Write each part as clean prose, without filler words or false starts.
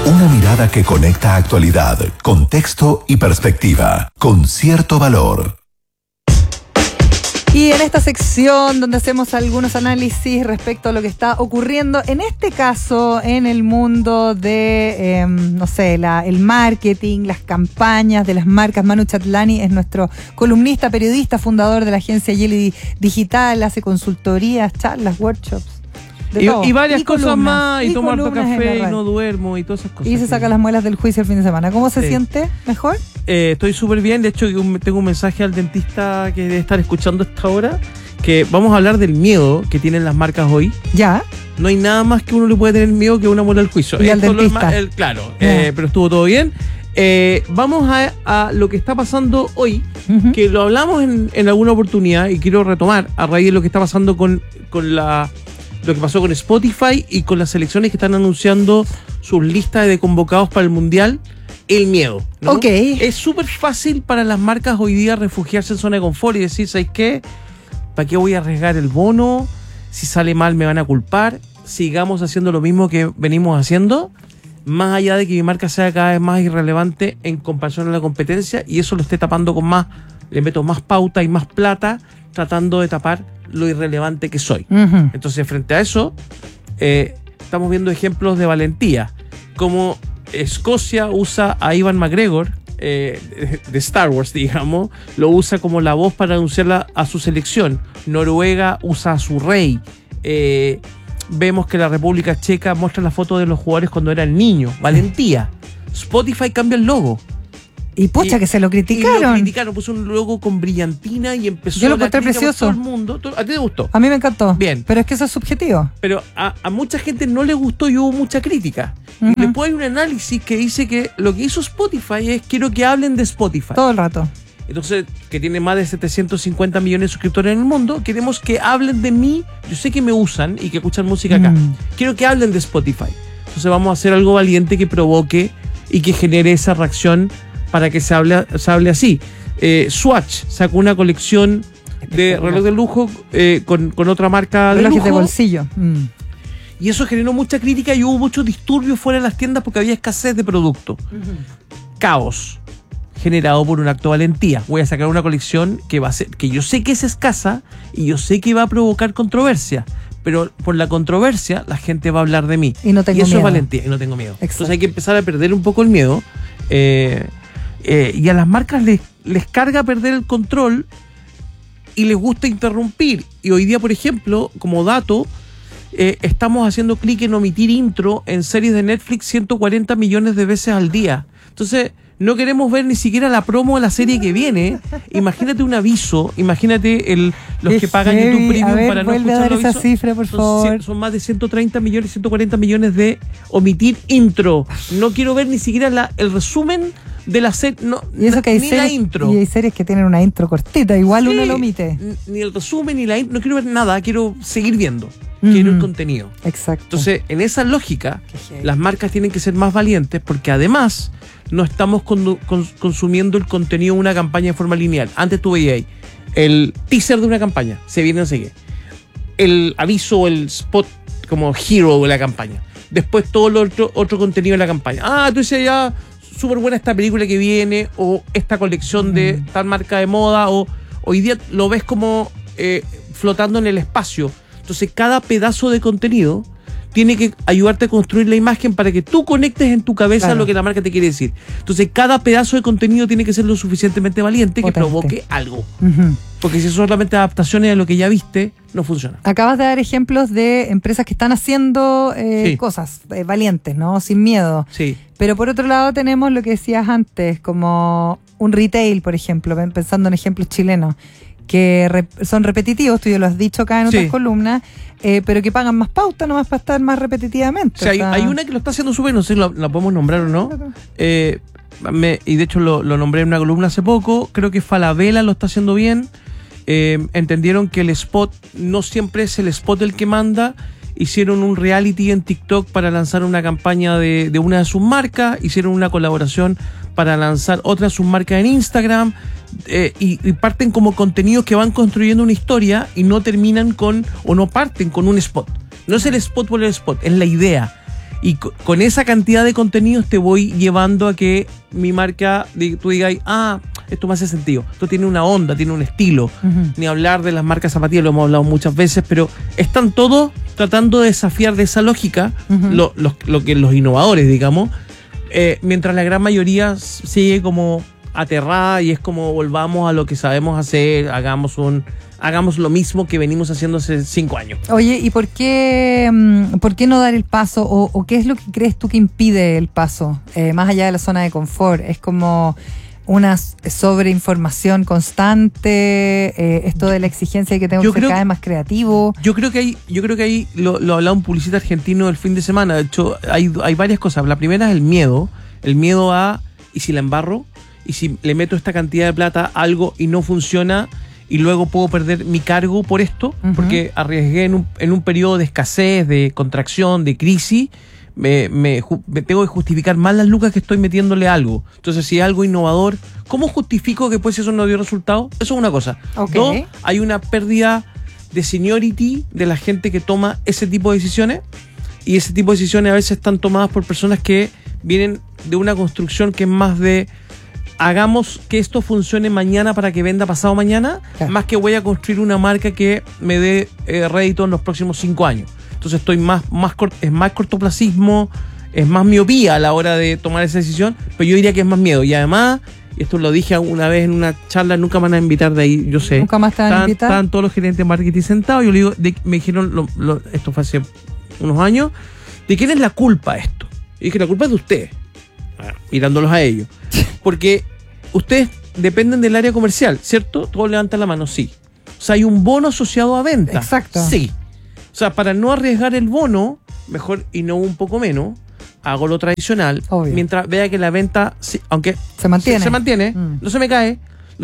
Una mirada que conecta actualidad, contexto y perspectiva, con cierto valor. Y en esta sección donde hacemos algunos análisis respecto a lo que está ocurriendo, en este caso en el mundo de, el marketing, las campañas de las marcas. Manu Chatlani es nuestro columnista, periodista, fundador de la agencia Jelly Digital, hace consultorías, charlas, workshops. Y varias cosas más, y tomo harto café, y no no duermo, y todas esas cosas. Y se saca las muelas del juicio el fin de semana. ¿Cómo se siente? ¿Mejor? Estoy súper bien. De hecho, tengo un mensaje al dentista que debe estar escuchando a esta hora, que vamos a hablar del miedo que tienen las marcas hoy. Ya. No hay nada más que uno le puede tener miedo que una muela al juicio. Y al dentista. Claro, pero estuvo todo bien. Vamos a lo que está pasando hoy, que lo hablamos en alguna oportunidad y quiero retomar a raíz de lo que está pasando con lo que pasó con Spotify y con las selecciones que están anunciando sus listas de convocados para el Mundial. El miedo, ¿no? Ok. Es súper fácil para las marcas hoy día refugiarse en zona de confort y decir, ¿sabes qué? ¿Para qué voy a arriesgar el bono? Si sale mal me van a culpar. Sigamos haciendo lo mismo que venimos haciendo, más allá de que mi marca sea cada vez más irrelevante en comparación a la competencia, y eso lo esté tapando con más, le meto más pauta y más plata, tratando de tapar lo irrelevante que soy. Entonces, frente a eso, estamos viendo ejemplos de valentía, como Escocia usa a Ivan McGregor, de Star Wars, digamos, lo usa como la voz para anunciarla a su selección. Noruega usa a su rey. Vemos que la República Checa muestra la foto de los jugadores cuando eran niños. Valentía. Spotify cambia el logo. Y pucha, que se lo criticaron. Puso un logo con brillantina y empezó. Yo lo encontré precioso. Todo el mundo. ¿A ti te gustó? A mí me encantó. Bien. Pero es que eso es subjetivo. Pero a mucha gente no le gustó y hubo mucha crítica. Y después hay un análisis que dice que lo que hizo Spotify es: quiero que hablen de Spotify. Todo el rato. Entonces, que tiene más de 750 millones de suscriptores en el mundo, queremos que hablen de mí. Yo sé que me usan y que escuchan música acá. Quiero que hablen de Spotify. Entonces vamos a hacer algo valiente que provoque y que genere esa reacción para que se hable así. Swatch sacó una colección de reloj de lujo con otra marca de relojes lujo. De bolsillo. Y eso generó mucha crítica y hubo mucho disturbio fuera de las tiendas porque había escasez de producto. Caos generado por un acto de valentía. Voy a sacar una colección que va a ser, que yo sé que es escasa y yo sé que va a provocar controversia, pero por la controversia la gente va a hablar de mí. Y no tengo y eso miedo. Es valentía, y no tengo miedo. Exacto. Entonces hay que empezar a perder un poco el miedo. Y a las marcas les carga perder el control y les gusta interrumpir. Y hoy día, por ejemplo, como dato, estamos haciendo clic en omitir intro en series de Netflix 140 millones de veces al día. Entonces, no queremos ver ni siquiera la promo de la serie que viene. Imagínate un aviso, imagínate los que pagan YouTube Premium para no escuchar dar los esa avisos. cifra, por favor. Son más de 130 millones, 140 millones de omitir intro. No quiero ver ni siquiera el resumen de la serie, y eso que hay ni series, la intro. Y hay series que tienen una intro cortita, igual Sí, uno lo omite. Ni el resumen, ni la intro, no quiero ver nada, quiero seguir viendo. Quiero el contenido. Exacto. Entonces, en esa lógica, las marcas tienen que ser más valientes porque además no estamos consumiendo el contenido de una campaña de forma lineal. Antes tú veías el teaser de una campaña, se viene enseguida. El aviso, el spot como hero de la campaña. Después todo lo otro contenido de la campaña. Tú dices ya, súper buena esta película que viene, o esta colección de tal marca de moda, o hoy día lo ves como flotando en el espacio. Entonces cada pedazo de contenido tiene que ayudarte a construir la imagen para que tú conectes en tu cabeza lo que la marca te quiere decir. Entonces cada pedazo de contenido tiene que ser lo suficientemente valiente que provoque algo. Porque si son solamente adaptaciones a lo que ya viste, no funciona. Acabas de dar ejemplos de empresas que están haciendo cosas valientes, ¿no? Sin miedo. Sí. Pero por otro lado tenemos lo que decías antes, como un retail, por ejemplo, pensando en ejemplos chilenos, que son repetitivos, tú ya lo has dicho acá en otras columnas, pero que pagan más pauta nomás para estar más repetitivamente. O sea, hay una que lo está haciendo súper, no sé si la podemos nombrar o no. Y de hecho lo nombré en una columna hace poco. Creo que Falabella lo está haciendo bien. Entendieron que el spot no siempre es el spot el que manda. Hicieron un reality en TikTok para lanzar una campaña de una de sus marcas. Hicieron una colaboración para lanzar otra de sus marcas en Instagram. Y parten como contenidos que van construyendo una historia y no terminan con, o no parten con un spot. No es el spot por el spot, es la idea. Y con esa cantidad de contenidos te voy llevando a que mi marca, tú digas, esto me hace sentido. Esto tiene una onda, tiene un estilo. Ujú. Ni hablar de las marcas zapatillas, lo hemos hablado muchas veces, pero están todos tratando de desafiar de esa lógica, Ujú. lo que los innovadores, digamos, mientras la gran mayoría sigue como aterrada y es como volvamos a lo que sabemos hacer, hagamos lo mismo que venimos haciendo hace 5 años. Oye, ¿y por qué no dar el paso? ¿O qué es lo que crees tú que impide el paso? Más allá de la zona de confort. ¿Es como una sobreinformación constante? ¿Esto de la exigencia de que tengo que ser cada vez más creativo? Yo creo que ahí lo hablaba un publicista argentino el fin de semana. De hecho, hay varias cosas. La primera es el miedo. El miedo a, ¿y si la embarro? ¿Y si le meto esta cantidad de plata a algo y no funciona? Y luego puedo perder mi cargo por esto, porque arriesgué en un periodo de escasez, de contracción, de crisis, me tengo que justificar más las lucas que estoy metiéndole a algo. Entonces, si es algo innovador, ¿cómo justifico que después eso no dio resultado? Eso es una cosa. Ok. Dos, hay una pérdida de seniority de la gente que toma ese tipo de decisiones, y ese tipo de decisiones a veces están tomadas por personas que vienen de una construcción que es más de hagamos que esto funcione mañana para que venda pasado mañana, Claro. más que voy a construir una marca que me dé rédito en los próximos 5 años. Entonces es más cortoplacismo, es más miopía a la hora de tomar esa decisión, pero yo diría que es más miedo. Y además, y esto lo dije una vez en una charla, nunca me van a invitar de ahí, yo sé. ¿Nunca más te van a invitar? Estaban todos los gerentes de marketing sentados, yo le digo, me dijeron, esto fue hace unos años, ¿de quién es la culpa esto? Y dije, la culpa es de ustedes, mirándolos a ellos. Porque ustedes dependen del área comercial, ¿cierto? Todos levantan la mano, sí. O sea, hay un bono asociado a venta. Exacto. Sí. O sea, para no arriesgar el bono, mejor innovo un poco menos, hago lo tradicional, Obvio. mientras vea que la venta, sí, aunque Se mantiene. se mantiene, Mm. no se me cae,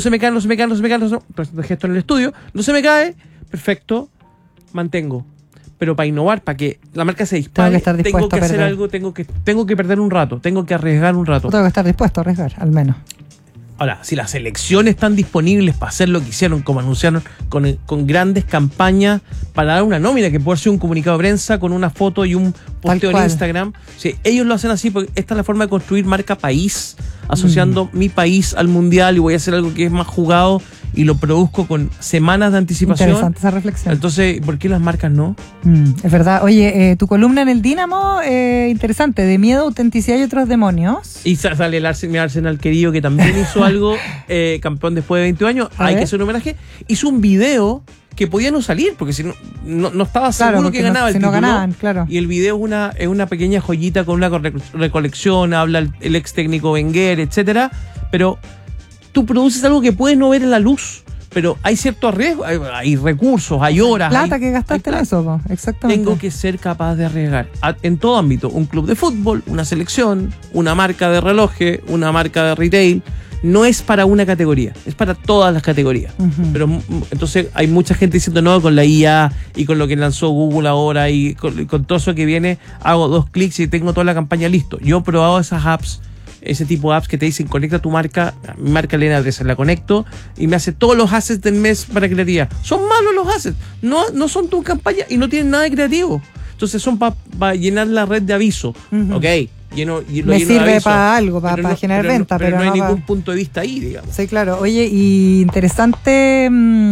gesto en el estudio, no se me cae, perfecto, mantengo. Pero para innovar, para que la marca se dispare, Tengo que estar tengo dispuesto que a hacer perder. algo, tengo que perder un rato, tengo que arriesgar un rato. Yo tengo que estar dispuesto a arriesgar, al menos. Ahora, si las elecciones están disponibles para hacer lo que hicieron, como anunciaron, con grandes campañas para dar una nómina, que puede ser un comunicado de prensa con una foto y un posteo en cual. Instagram. Sí, ellos lo hacen así porque esta es la forma de construir marca país, asociando mi país al mundial, y voy a hacer algo que es más jugado y lo produzco con semanas de anticipación. Interesante esa reflexión. Entonces, ¿por qué las marcas no? Es verdad. Oye, tu columna en el Dínamo, interesante, de miedo, autenticidad y otros demonios. Y sale mi Arsenal querido, que también hizo algo, campeón después de 20 años, A hay ver. que hacer un homenaje. Hizo un video que podía no salir, porque si no estaba seguro porque que ganaba el si no título. ganaban, claro. Y el video es una pequeña joyita con una recolección, habla el ex técnico Wenger, etcétera. Pero tú produces algo que puedes no ver en la luz, pero hay cierto riesgo, hay recursos, hay horas. Plata hay que gastaste en plata. eso, po. Exactamente. Tengo que ser capaz de arriesgar en todo ámbito. Un club de fútbol, una selección, una marca de relojes, una marca de retail. No es para una categoría, es para todas las categorías. Ujú. Pero entonces hay mucha gente diciendo, no, con la IA y con lo que lanzó Google ahora y con todo eso que viene, hago 2 clics y tengo toda la campaña listo. Yo he probado esas apps, ese tipo de apps que te dicen conecta tu marca, mi marca Elena Dresser, la conecto y me hace todos los assets del mes para creatividad. Son malos los assets, no son tu campaña y no tienen nada de creativo. Entonces son para llenar la red de aviso. Ujú. Ok, lo Me lleno de sirve aviso, para algo, para generar venta, pero no hay no ningún pa- punto de vista ahí, digamos. Sí, claro. Oye, y interesante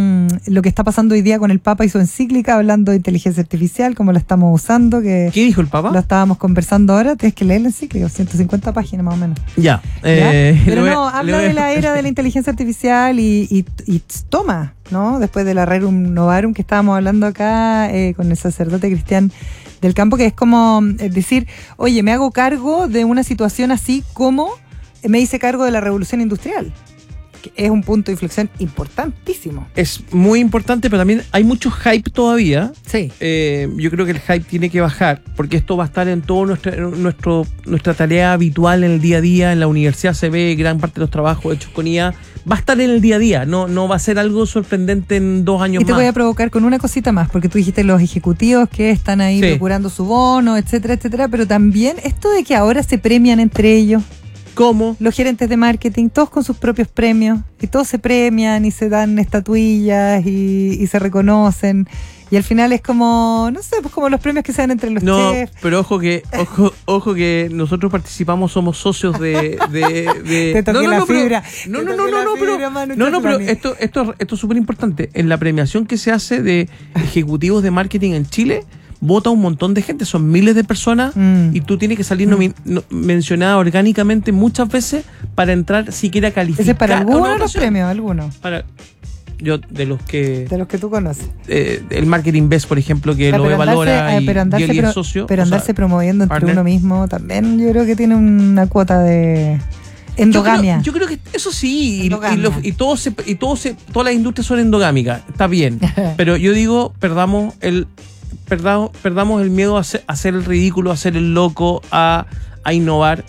lo que está pasando hoy día con el Papa y su encíclica, hablando de inteligencia artificial, cómo la estamos usando, que ¿Qué dijo el Papa? lo estábamos conversando ahora. Tienes que leer la encíclica, 150 páginas más o menos. Ya. ¿Ya? Pero le voy a- no, le habla voy a- de la era de la inteligencia artificial y toma, ¿no? Después de la Rerum Novarum que estábamos hablando acá con el sacerdote Cristian del Campo, que es como decir, oye, me hago cargo de una situación así como me hice cargo de la revolución industrial, que es un punto de inflexión importantísimo. Es muy importante, pero también hay mucho hype todavía. Sí. Yo creo que el hype tiene que bajar, porque esto va a estar en todo nuestra tarea habitual en el día a día. En la universidad se ve gran parte de los trabajos hechos con IA. Va a estar en el día a día, no va a ser algo sorprendente en 2 años Y te más. voy a provocar con una cosita más, porque tú dijiste los ejecutivos que están ahí Sí. procurando su bono, etcétera, etcétera, pero también esto de que ahora se premian entre ellos. ¿Cómo? Los gerentes de marketing, todos con sus propios premios, y todos se premian y se dan estatuillas y se reconocen. Y al final es como, no sé, pues como los premios que se dan entre los No, chefs. pero ojo que nosotros participamos, somos socios de Te toqué la fibra. pero esto es súper importante. En la premiación que se hace de ejecutivos de marketing en Chile, vota un montón de gente, son miles de personas y tú tienes que salir mencionada orgánicamente muchas veces para entrar siquiera calificar. ¿Ese es para alguno de los premios? ¿Alguno? Yo, de los que tú conoces. el Marketing Best, por ejemplo, que lo valora y él es socio. Pero andarse promoviendo entre partner. uno mismo también yo creo que tiene una cuota de endogamia. Yo creo que eso sí, y todas las industrias son endogámicas, está bien. Pero yo digo, perdamos el miedo a hacer el ridículo, a hacer el loco, a innovar.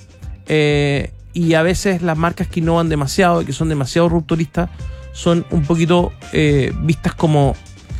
Y a veces las marcas que innovan demasiado y que son demasiado rupturistas son un poquito vistas como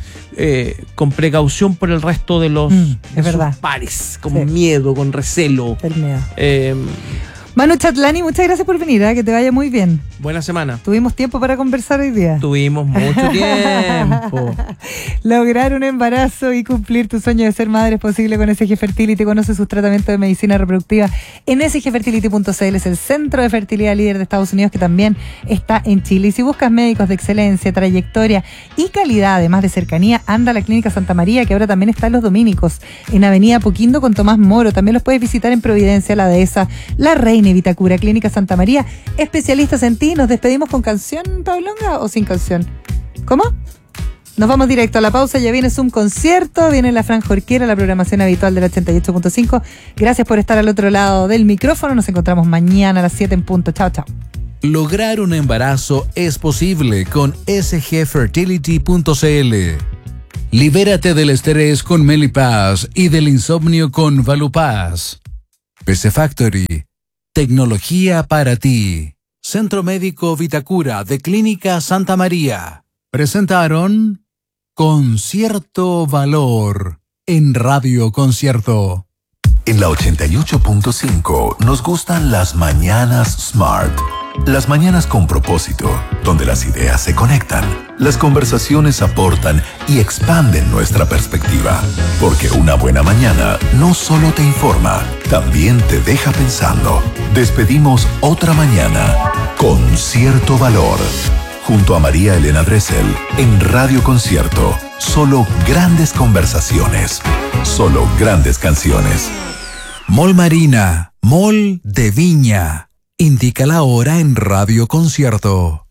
con precaución por el resto de sus pares, con miedo, con recelo. El miedo. Manu Chatlani, muchas gracias por venir, que te vaya muy bien. Buena semana. ¿Tuvimos tiempo para conversar hoy día? Tuvimos mucho tiempo. Lograr un embarazo y cumplir tu sueño de ser madre es posible con SG Fertility. Conoce sus tratamientos de medicina reproductiva en sgfertility.cl. Es el centro de fertilidad líder de Estados Unidos que también está en Chile. Y si buscas médicos de excelencia, trayectoria y calidad, además de cercanía, anda a la Clínica Santa María, que ahora también está en Los Dominicos, en Avenida Apoquindo con Tomás Moro. También los puedes visitar en Providencia, La Dehesa, La Reina y Vitacura. Clínica Santa María, especialistas en ti. ¿Nos despedimos con canción, Pablonga, o sin canción? ¿Cómo? Nos vamos directo a la pausa. Ya viene Zoom Concierto, viene la Franja Orquera, la programación habitual del 88.5. Gracias por estar al otro lado del micrófono. Nos encontramos mañana a las 7 en punto. Chao, chao. Lograr un embarazo es posible con sgfertility.cl. Libérate del estrés con Melipaz y del insomnio con Valupaz. PC Factory. Tecnología para ti. Centro Médico Vitacura de Clínica Santa María. Presentaron Concierto Valor en Radio Concierto. En la 88.5 nos gustan las mañanas Smart. Las mañanas con propósito, donde las ideas se conectan, las conversaciones aportan y expanden nuestra perspectiva. Porque una buena mañana no solo te informa, también te deja pensando. Despedimos otra mañana con cierto valor. Junto a María Elena Dressel en Radio Concierto. Solo grandes conversaciones. Solo grandes canciones. Mall Marina, Mall de Viña. Indica la hora en Radio Concierto.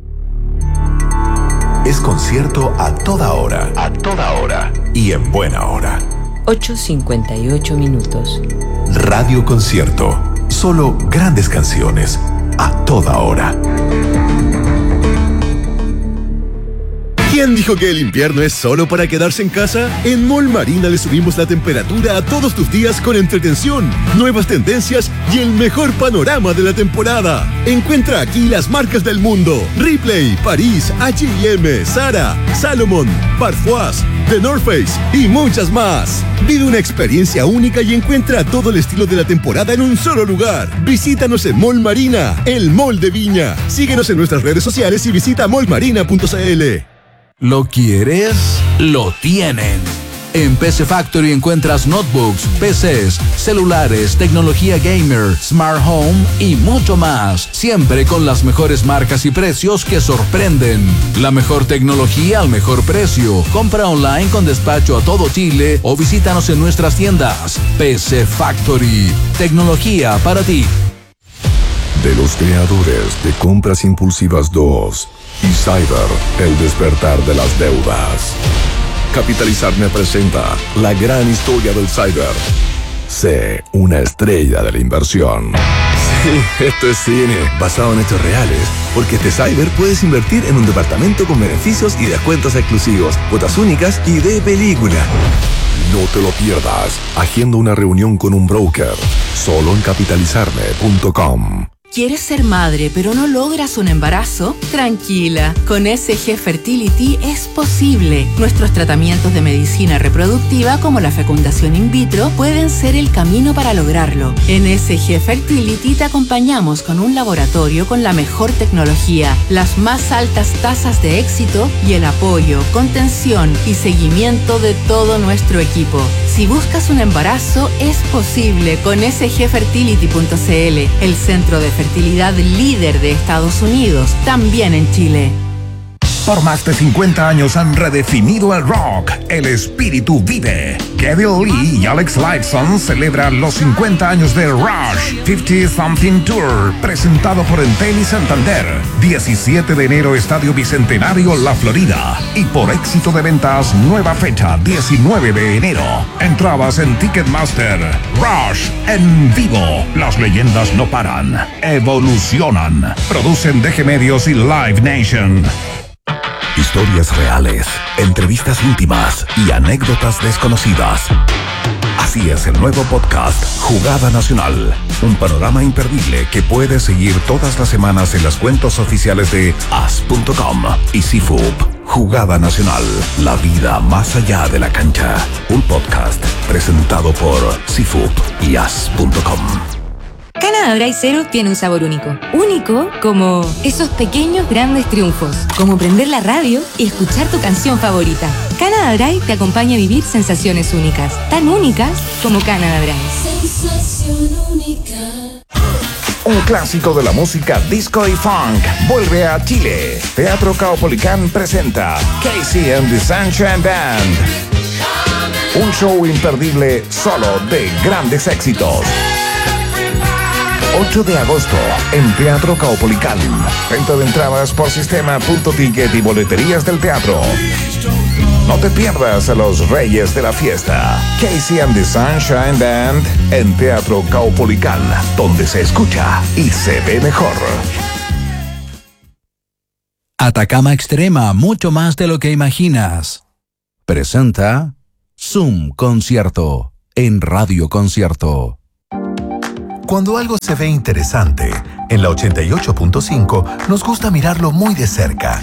Es concierto a toda hora y en buena hora. 8:58 minutos. Radio Concierto. Solo grandes canciones a toda hora. ¿Quién dijo que el invierno es solo para quedarse en casa? En Mall Marina le subimos la temperatura a todos tus días con entretención, nuevas tendencias y el mejor panorama de la temporada. Encuentra aquí las marcas del mundo: Ripley, París, H&M, Zara, Salomon, Parfois, The North Face y muchas más. Vive una experiencia única y encuentra todo el estilo de la temporada en un solo lugar. Visítanos en Mall Marina, el Mall de Viña. Síguenos en nuestras redes sociales y visita mallmarina.cl. ¿Lo quieres? Lo tienen. En PC Factory encuentras notebooks, PCs, celulares, tecnología gamer, smart home y mucho más. Siempre con las mejores marcas y precios que sorprenden. La mejor tecnología al mejor precio. Compra online con despacho a todo Chile o visítanos en nuestras tiendas. PC Factory. Tecnología para ti. De los creadores de Compras Impulsivas 2 y Cyber, el despertar de las deudas. Capitalizar me presenta la gran historia del Cyber. Sé una estrella de la inversión. Sí, esto es cine, basado en hechos reales. Porque este Cyber puedes invertir en un departamento con beneficios y descuentos exclusivos, cuotas únicas y de película. No te lo pierdas. Agenda una reunión con un broker. Solo en capitalizarme.com. ¿Quieres ser madre pero no logras un embarazo? Tranquila, con SG Fertility es posible. Nuestros tratamientos de medicina reproductiva como la fecundación in vitro pueden ser el camino para lograrlo. En SG Fertility te acompañamos con un laboratorio con la mejor tecnología, las más altas tasas de éxito y el apoyo, contención y seguimiento de todo nuestro equipo. Si buscas un embarazo, es posible con sgfertility.cl, el centro de fertilidad líder de Estados Unidos, también en Chile. Por más de 50 años han redefinido el rock. El espíritu vive. Geddy Lee y Alex Lifeson celebran los 50 años de Rush 50 Something Tour, presentado por Entel y Santander. 17 de enero, Estadio Bicentenario, La Florida. Y por éxito de ventas, nueva fecha, 19 de enero. Entradas en Ticketmaster. Rush en vivo. Las leyendas no paran. Evolucionan. Producen DG Medios y Live Nation. Historias reales, entrevistas íntimas y anécdotas desconocidas. Así es el nuevo podcast Jugada Nacional, un panorama imperdible que puedes seguir todas las semanas en las cuentas oficiales de as.com y CIFUP. Jugada Nacional, la vida más allá de la cancha. Un podcast presentado por CIFUP y as.com. Canada Dry Zero tiene un sabor único. Único como esos pequeños grandes triunfos. Como prender la radio y escuchar tu canción favorita. Canada Dry te acompaña a vivir sensaciones únicas. Tan únicas como Canada Dry. Sensación única. Un clásico de la música disco y funk vuelve a Chile. Teatro Caupolicán presenta Casey and the Sunshine Band. Un show imperdible solo de grandes éxitos. 8 de agosto en Teatro Caupolicán. Venta de entradas por sistema.ticket y boleterías del teatro. No te pierdas a los reyes de la fiesta. Casey and the Sunshine Band en Teatro Caupolicán, donde se escucha y se ve mejor. Atacama Extrema, mucho más de lo que imaginas. Presenta Zoom Concierto en Radio Concierto. Cuando algo se ve interesante, en la 88.5 nos gusta mirarlo muy de cerca.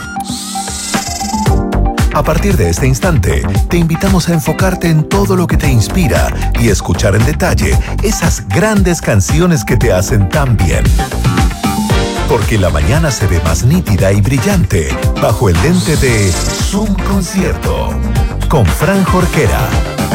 A partir de este instante, te invitamos a enfocarte en todo lo que te inspira y escuchar en detalle esas grandes canciones que te hacen tan bien. Porque la mañana se ve más nítida y brillante bajo el lente de Zoom Concierto con Fran Jorquera.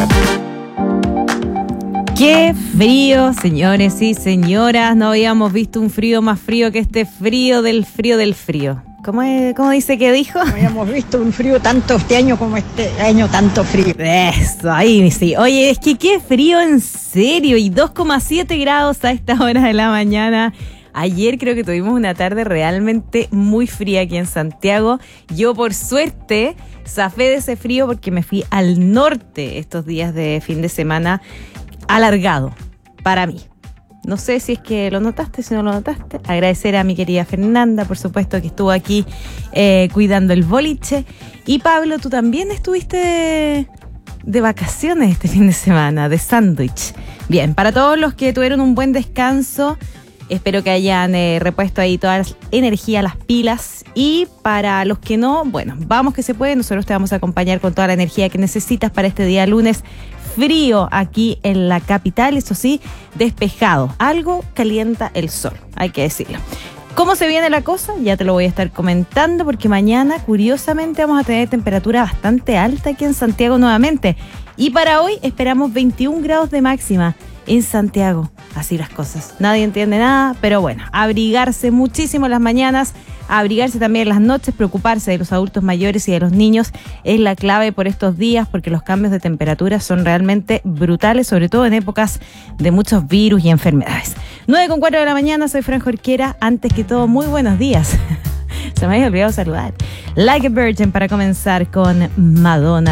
¡Qué frío, señores y señoras! No habíamos visto un frío más frío que este frío del frío del frío. ¿Cómo dice que dijo? No habíamos visto un frío tanto este año como este año tanto frío. Eso, ahí sí. Oye, es que qué frío en serio. Y 2,7 grados a esta hora de la mañana. Ayer creo que tuvimos una tarde realmente muy fría aquí en Santiago. Yo, por suerte, zafé de ese frío porque me fui al norte estos días de fin de semana alargado para mí. No sé si es que lo notaste, si no lo notaste. Agradecer a mi querida Fernanda, por supuesto, que estuvo aquí cuidando el boliche. Y Pablo, tú también estuviste de vacaciones este fin de semana, de sándwich. Bien, para todos los que tuvieron un buen descanso, espero que hayan repuesto ahí toda la energía, las pilas. Y para los que no, bueno, vamos que se puede. Nosotros te vamos a acompañar con toda la energía que necesitas para este día lunes. Frío aquí en la capital, eso sí, despejado. Algo calienta el sol, hay que decirlo. ¿Cómo se viene la cosa? Ya te lo voy a estar comentando porque mañana, curiosamente, vamos a tener temperatura bastante alta aquí en Santiago nuevamente. Y para hoy esperamos 21 grados de máxima en Santiago. Así las cosas. Nadie entiende nada, pero bueno, abrigarse muchísimo en las mañanas, abrigarse también en las noches, preocuparse de los adultos mayores y de los niños es la clave por estos días porque los cambios de temperatura son realmente brutales, sobre todo en épocas de muchos virus y enfermedades. 9:04 de la mañana, soy Fran Jorquera. Antes que todo, muy buenos días. Se me había olvidado saludar. Like a Virgin para comenzar con Madonna.